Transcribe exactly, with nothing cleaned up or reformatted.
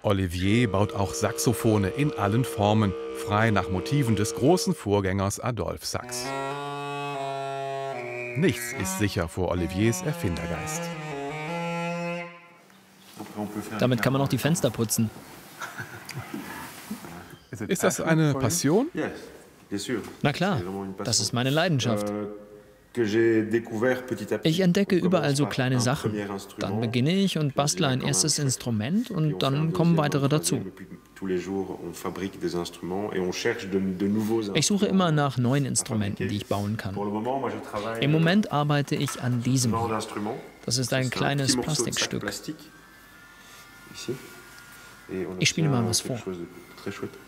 Olivier baut auch Saxophone in allen Formen, frei nach Motiven des großen Vorgängers Adolphe Sax. Nichts ist sicher vor Oliviers Erfindergeist. Damit kann man auch die Fenster putzen. Ist das eine Passion? Na klar, das ist meine Leidenschaft. Ich entdecke überall so kleine Sachen. Dann beginne ich und bastle ein erstes Instrument und dann kommen weitere dazu. Ich suche immer nach neuen Instrumenten, die ich bauen kann. Im Moment arbeite ich an diesem hier. Das ist ein kleines Plastikstück. Ich spiele mal was vor.